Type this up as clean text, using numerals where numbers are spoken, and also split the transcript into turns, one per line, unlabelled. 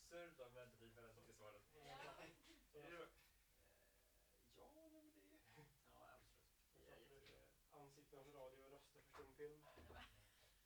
absurt lång väntetid för att det ska svara. Ja, men det är... Ja, absolut.
Ansiktens radio och röster för stumfilm.